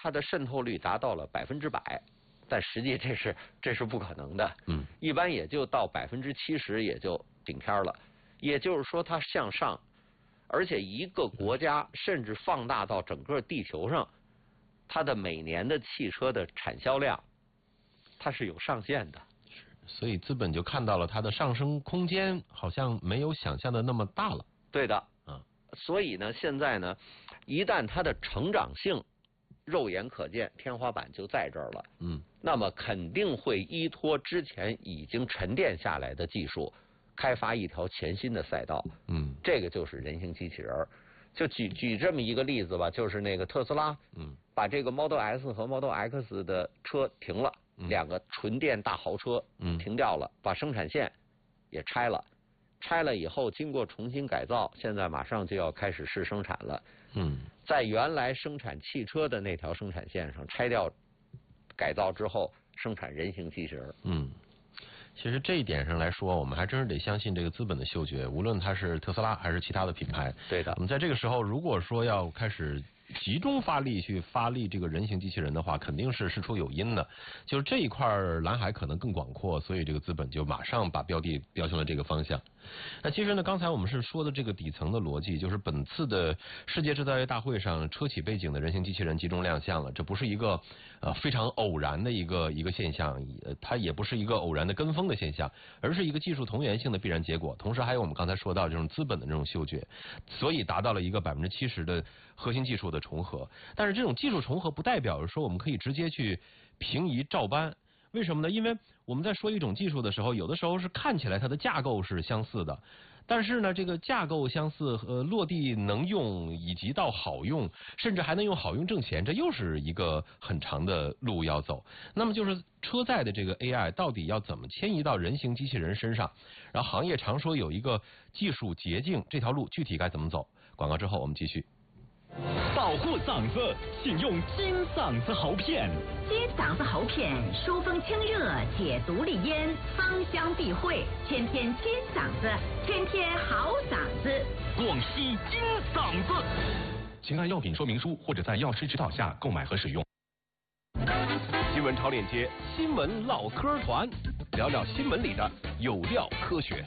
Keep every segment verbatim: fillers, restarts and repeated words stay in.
它的渗透率达到了百分之百，但实际这是这是不可能的。 嗯， 一般也就到百分之七十也就顶天了。也就是说，它向上，而且一个国家甚至放大到整个地球上，它的每年的汽车的产销量，它是有上限的。 所以资本就看到了它的上升空间好像没有想象的那么大了。 对的， 啊， 所以呢，现在呢，一旦它的成长性肉眼可见，天花板就在这儿了。 嗯， 那么肯定会依托之前已经沉淀下来的技术，开发一条全新的赛道。 嗯， 这个就是人形机器人。就举举这么一个例子吧，就是那个特斯拉， 嗯， 把这个 Model S 和 Model X 的车停了。 嗯、 两个纯电大豪车停掉了，嗯、把生产线也拆了，拆了以后经过重新改造，现在马上就要开始试生产了。 嗯， 在原来生产汽车的那条生产线上拆掉改造之后，生产人形机器人。 嗯，其实这一点上来说，我们还真是得相信这个资本的嗅觉，无论它是特斯拉还是其他的品牌。 对的。 我们在这个时候，如果说要开始集中发力去发力这个人形机器人的话，肯定是事出有因的。就是这一块蓝海可能更广阔，所以这个资本就马上把标的标向了这个方向。那其实呢，刚才我们是说的这个底层的逻辑，就是本次的世界制造业大会上，车企背景的人形机器人集中亮相了，这不是一个呃非常偶然的一个一个现象，呃，它也不是一个偶然的跟风的现象，而是一个技术同源性的必然结果。同时还有我们刚才说到这种资本的这种嗅觉，所以达到了一个百分之七十的核心技术的重合。但是这种技术重合不代表说我们可以直接去平移照搬。为什么呢？因为我们在说一种技术的时候，有的时候是看起来它的架构是相似的，但是呢，这个架构相似和落地能用，以及到好用，甚至还能用好用挣钱，这又是一个很长的路要走。那么就是车载的这个 A I 到底要怎么迁移到人形机器人身上？然后行业常说有一个技术捷径，这条路具体该怎么走？广告之后我们继续。 保护嗓子，请用金嗓子喉片。 金嗓子喉片疏风清热，解毒利咽，芳香避秽，天天金嗓子，天天好嗓子。 广西金嗓子，请按药品说明书或者在药师指导下购买和使用。新闻超链接，新闻唠嗑团，聊聊新闻里的有料科学。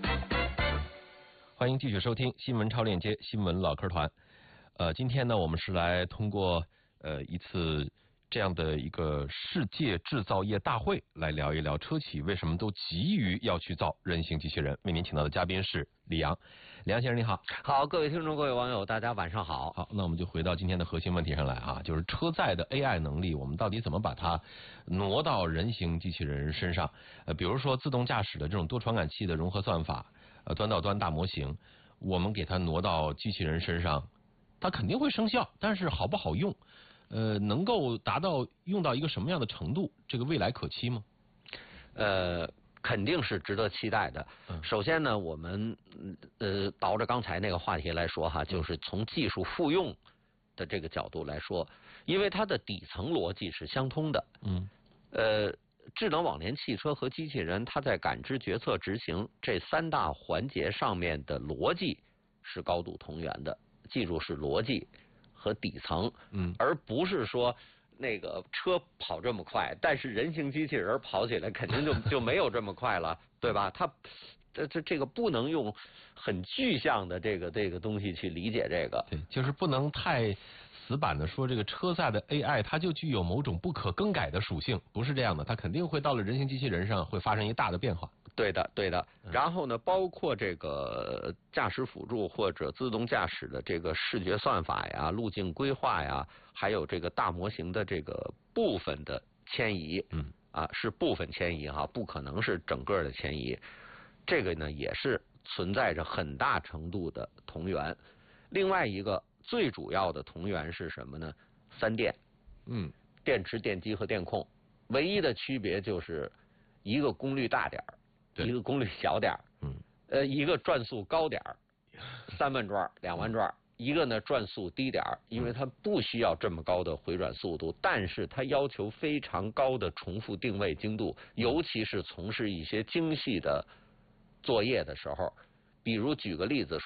欢迎继续收听新闻超链接，新闻唠嗑团。呃，今天呢，我们是来通过呃一次这样的一个世界制造业大会来聊一聊车企为什么都急于要去造人形机器人。为您请到的嘉宾是李阳，李阳先生你好。 好，各位听众各位网友大家晚上好。 好，那我们就回到今天的核心问题上来啊，就是车载的 A I 能力，我们到底怎么把它挪到人形机器人身上？呃，比如说自动驾驶的这种多传感器的融合算法，呃，端到端大模型，我们给它挪到机器人身上，它肯定会生效，但是好不好用，呃，能够达到用到一个什么样的程度，这个未来可期吗？ 呃，肯定是值得期待的。嗯、首先呢，我们呃倒着刚才那个话题来说哈，就是从技术复用的这个角度来说，因为它的底层逻辑是相通的。嗯。呃，智能网联汽车和机器人，它在感知、决策、执行这三大环节上面的逻辑是高度同源的。记住是逻辑和底层，嗯，而不是说那个车跑这么快，但是人形机器人跑起来肯定就就没有这么快了，对吧？它这这这个不能用很具象的这个这个东西去理解这个， 对，就是不能太死板的说这个车载的 A I 它就具有某种不可更改的属性，不是这样的，它肯定会到了人形机器人上会发生一大的变化。 对的，对的。然后呢，包括这个驾驶辅助或者自动驾驶的这个视觉算法呀、路径规划呀，还有这个大模型的这个部分的迁移，嗯，啊，是部分迁移哈，不可能是整个的迁移。这个呢，也是存在着很大程度的同源。另外一个最主要的同源是什么呢？三电，嗯，电池、电机和电控，唯一的区别就是一个功率大点儿。一个功率小点儿，嗯，呃，一个转速高点儿，三万转、两万转；一个呢转速低点儿，因为它不需要这么高的回转速度，但是它要求非常高的重复定位精度，尤其是从事一些精细的作业的时候，比如举个例子说，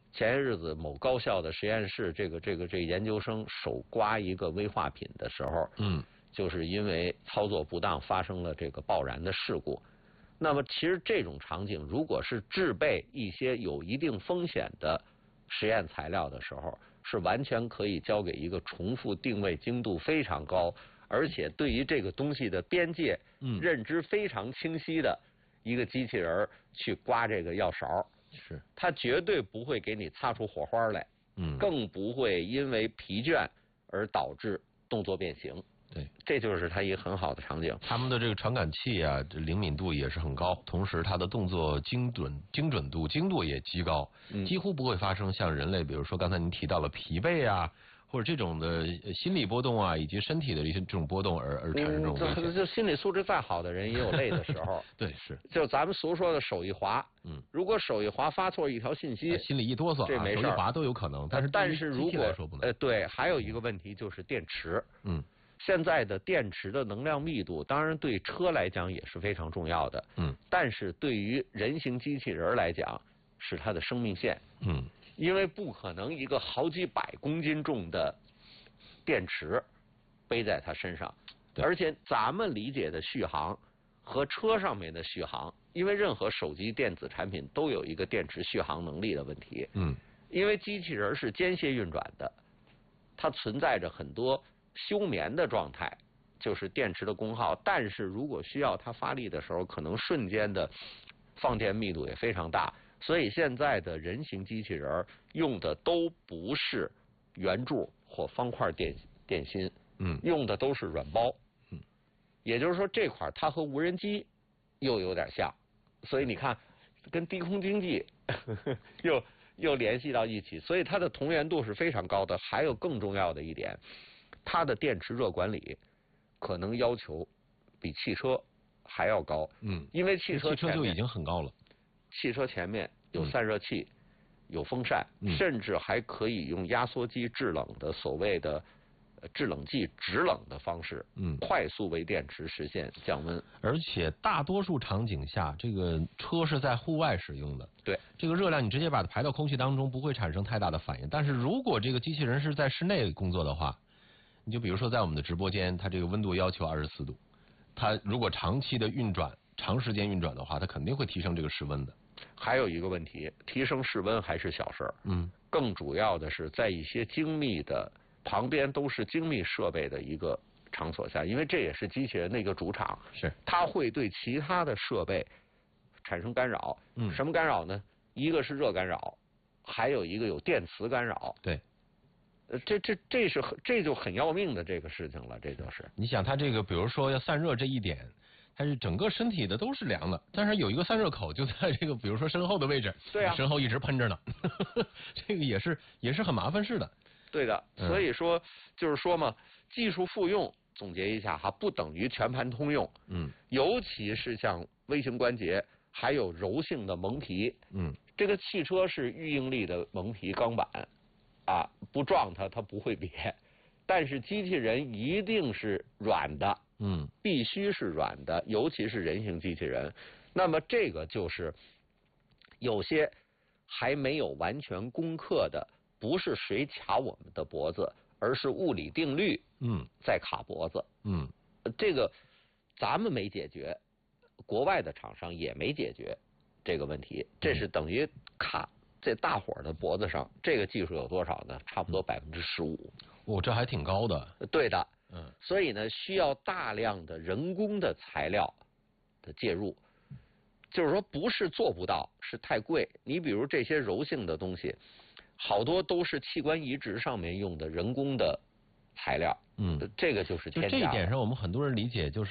前些日子某高校的实验室，这个这个这个研究生手刮一个危化品的时候， 嗯， 就是因为操作不当发生了这个爆燃的事故。那么其实这种场景，如果是制备一些有一定风险的实验材料的时候，是完全可以交给一个重复定位精度非常高，而且对于这个东西的边界嗯认知非常清晰的一个机器人去刮这个药勺。 是， 它绝对不会给你擦出火花来， 嗯， 更不会因为疲倦而导致动作变形。 对， 这就是它一个很好的场景。 他们的这个传感器啊，这灵敏度也是很高，同时它的动作精准、精准度、精度也极高， 嗯几乎不会发生像人类，比如说刚才您提到了疲惫啊，或者这种的心理波动啊，以及身体的一些这种波动而而产生这种危险。 嗯、就就心理素质再好的人也有累的时候。 对，是。 就咱们俗说的手一滑， 嗯， 如果手一滑发错一条信息， 呃心里一哆嗦、啊， 这没事儿， 手一滑都有可能。但是但是如果说不能呃对，还有一个问题就是电池。 嗯。 现在的电池的能量密度，当然对车来讲也是非常重要的。 嗯。 但是对于人形机器人来讲，是它的生命线。 嗯。 因为不可能一个好几百公斤重的电池背在它身上，而且咱们理解的续航和车上面的续航，因为任何手机电子产品都有一个电池续航能力的问题。 嗯。 因为机器人是间歇运转的，它存在着很多休眠的状态，就是电池的功耗。但是如果需要它发力的时候，可能瞬间的放电密度也非常大。所以现在的人形机器人用的都不是圆柱或方块电电芯， 嗯， 用的都是软包。 嗯， 也就是说这块它和无人机又有点像，所以你看跟低空经济呵呵又又联系到一起，所以它的同源度是非常高的。还有更重要的一点，它的电池热管理可能要求比汽车还要高。 嗯， 因为汽车汽车就已经很高了。 汽车前面有散热器，嗯、有风扇， 嗯、 甚至还可以用压缩机制冷的所谓的制冷剂直冷的方式， 嗯， 快速为电池实现降温。 而且大多数场景下，这个车是在户外使用的， 对， 这个热量你直接把它排到空气当中，不会产生太大的反应。但是如果这个机器人是在室内工作的话，你就比如说在我们的直播间，它这个温度要求二十四度，它如果长期的运转、长时间运转的话，它肯定会提升这个室温的。 还有一个问题，提升室温还是小事儿， 嗯， 更主要的是在一些精密的旁边都是精密设备的一个场所下，因为这也是机器人的一个主场， 是它会对其他的设备产生干扰。 嗯， 什么干扰呢？一个是热干扰，还有一个有电磁干扰。 对， 呃，这这这是很这就很要命的这个事情了，这就是。 你想它这个，比如说要散热这一点。它是整个身体的都是凉的，但是有一个散热口就在这个，比如说身后的位置， 对啊， 身后一直喷着呢，这个也是也是很麻烦事的。 对的，所以说、嗯、就是说嘛，技术复用，总结一下哈，不等于全盘通用。 嗯， 尤其是像微型关节，还有柔性的蒙皮。 嗯， 这个汽车是预应力的蒙皮钢板，啊，不撞它它不会瘪，但是机器人一定是软的。 嗯， 必须是软的，尤其是人形机器人。那么这个就是有些还没有完全攻克的，不是谁卡我们的脖子，而是物理定律嗯在卡脖子。 嗯， 这个咱们没解决，国外的厂商也没解决这个问题，这是等于卡在大伙儿的脖子上。这个技术有多少呢？差不多百分之十五。 哦，这还挺高的。 对的。 嗯， 所以呢，需要大量的人工的材料的介入，就是说不是做不到，是太贵。你比如这些柔性的东西，好多都是器官移植上面用的人工的材料， 嗯， 这个就是天价。 就这一点上，我们很多人理解就是。